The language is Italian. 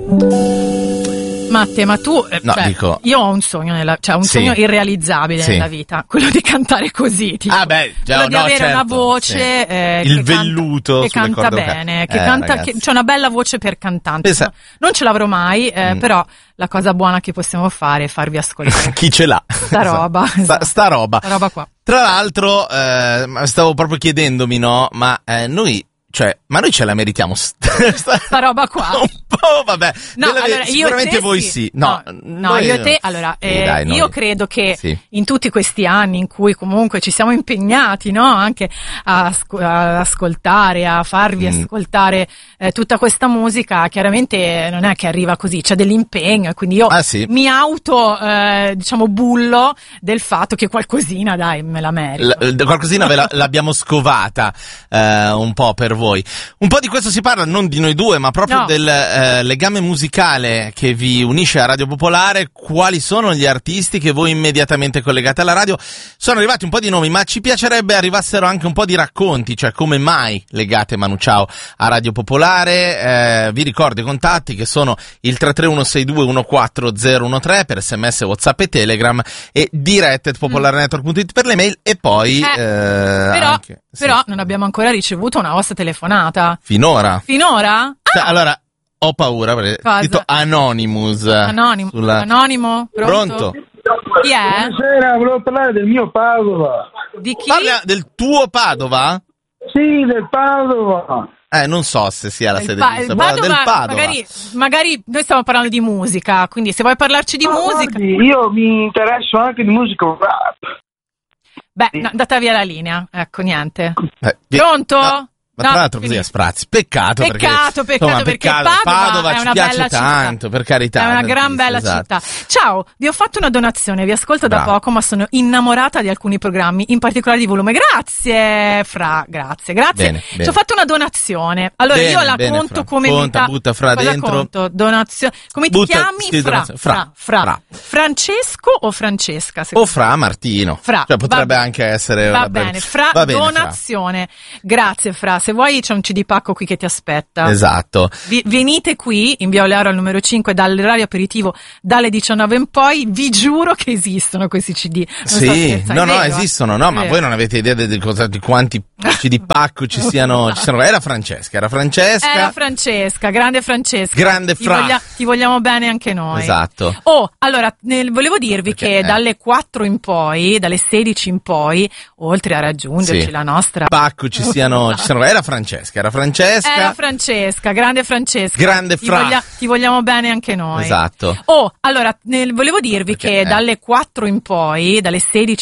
Matte, ma tu, dico, io ho un sogno sogno irrealizzabile nella vita, quello di cantare così, tipo, quello di avere una voce, il velluto che canta bene, che canta, che c'è una bella voce per cantante. Non ce l'avrò mai, però la cosa buona che possiamo fare è farvi ascoltare chi ce l'ha sta roba, sta roba qua. Tra l'altro, stavo proprio chiedendomi, ma noi ce la meritiamo sta roba qua? Un po', vabbè. No, allora, sicuramente voi sì. No, io e te, allora, dai, io credo che in tutti questi anni in cui comunque ci siamo impegnati, no, anche a ascoltare, a farvi ascoltare tutta questa musica, chiaramente non è che arriva così, c'è dell'impegno, e quindi io mi auto, bullo del fatto che qualcosina, dai, me la merito. Qualcosina l'abbiamo scovata un po' per voi. Un po' di questo si parla, non di noi due, ma proprio del legame musicale che vi unisce a Radio Popolare. Quali sono gli artisti che voi immediatamente collegate alla radio? Sono arrivati un po' di nomi, ma ci piacerebbe arrivassero anche un po' di racconti, cioè come mai legate Manu Ciao a Radio Popolare. Vi ricordo i contatti che sono il 331-6214013 per SMS, WhatsApp e Telegram, e direct@popolarenetwork.it per le mail, e poi però non abbiamo ancora ricevuto una vostra telefonata. Finora? Allora, ho paura perché è scritto Anonymous. Anonimo? Pronto? Chi è? Buonasera, volevo parlare del mio Padova. Di chi? Parla del tuo Padova? Sì, del Padova. Non so se sia la sede giusta, però del Padova. Magari noi stiamo parlando di musica, quindi se vuoi parlarci di musica... Guardi, io mi interesso anche di musica rap. Andata via la linea, ecco, niente. Pronto? No. Ma tra l'altro così a sprazzi, peccato perché Padova ci piace tanto, per carità. È una gran bella città. Ciao, vi ho fatto una donazione, vi ascolto da poco, ma sono innamorata di alcuni programmi, in particolare di Volume. Grazie, Fra, grazie. Bene. Ci ho fatto una donazione. Allora io la conto Fra. come butta Fra dentro. Conto? Donazione. Come ti chiami? Fra. Francesco o Francesca? O Fra Martino. Cioè potrebbe anche essere va bene, Fra, donazione. Grazie, Fra. Se vuoi c'è un CD pacco qui che ti aspetta. Esatto. Venite qui in Via Olearo al numero 5 dall'orario aperitivo dalle 19 in poi, vi giuro che esistono questi CD. Esistono, ma voi non avete idea di quanti CD pacco ci siano. Era Francesca, grande Francesca. Grande Fra. Ti vogliamo bene anche noi. Esatto. Allora, volevo dirvi che dalle 4 in poi, dalle 16 in poi, oltre a raggiungerci la nostra pacco ci siano. Era Francesca, grande Fra. Ti vogliamo bene anche noi. Esatto. Allora, volevo dirvi che dalle 4 in poi, dalle 16